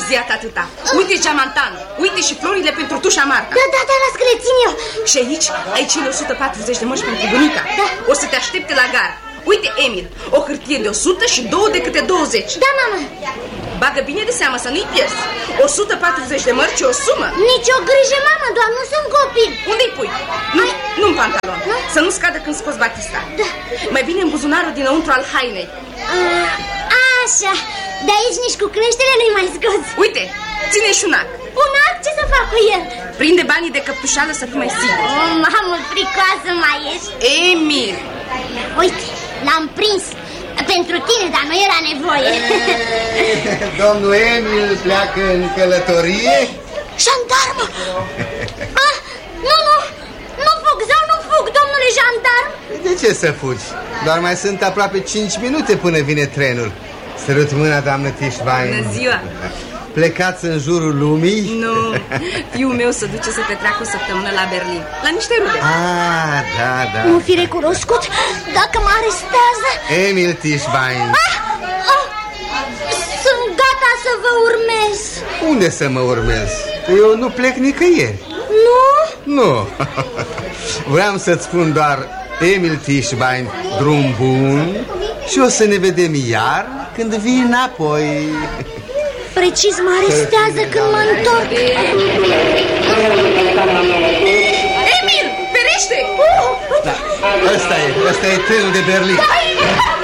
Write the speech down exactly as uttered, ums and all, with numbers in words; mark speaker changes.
Speaker 1: întârziat atâta. Uite geamantan, uite și florile pentru tușa Marta.
Speaker 2: Da, da, da, las că le țin eu.
Speaker 1: Și aici ai cele o sută patruzeci de mărci pentru bunica.
Speaker 2: Da.
Speaker 1: O să te aștepte la gar. Uite, Emil, o hârtie de o sută și două de câte douăzeci.
Speaker 2: Da, mamă.
Speaker 1: Bagă bine de seamă să nu-i pierzi. o sută patruzeci de mărci o sumă.
Speaker 2: Nici o grijă, mamă, doar nu sunt copil.
Speaker 1: Unde-i pui? Nu, nu-n pantalon. Nu? Să nu scadă când scoți batista.
Speaker 2: Da.
Speaker 1: Mai bine în buzunarul dinăuntru al hainei.
Speaker 2: A, așa. De aici nici cu creștere nu-i mai scoți.
Speaker 1: Uite, ține și un ac.
Speaker 2: Un ac? Ce să fac cu el?
Speaker 1: Prinde banii de căptușală să fii mai sigur.
Speaker 2: Oh, mamă, fricoasă mai ești.
Speaker 1: Emil.
Speaker 2: Uite, l-am prins. Pentru tine, dar nu era nevoie.
Speaker 3: Domnul Emil pleacă în călătorie?
Speaker 2: Jandarmă! Ah, nu, nu, nu fug, sau nu fug, domnule jandarm.
Speaker 3: De ce să fugi? Doar mai sunt aproape cinci minute până vine trenul. Sărut mâna, doamnă Tischbein.
Speaker 1: Bună ziua!
Speaker 3: Plecați în jurul lumii?
Speaker 1: Nu, fiul meu se duce să petreacă o săptămână la Berlin, la niște rude.
Speaker 3: Ah, da, da.
Speaker 2: Nu fi recunoscut dacă mă arestează.
Speaker 3: Emil Tischbein.
Speaker 2: Ah, ah, sunt gata să vă urmez.
Speaker 3: Unde să mă urmez? Eu nu plec nicăieri.
Speaker 2: Nu?
Speaker 3: Nu. Vreau să-ți spun doar, Emil Tischbein, drum bun și o să ne vedem iar când vii înapoi.
Speaker 2: Precis mă arestează când mă întorc.
Speaker 1: Emil, ferește!
Speaker 3: Da, ăsta e, ăsta e trenul de Berlin.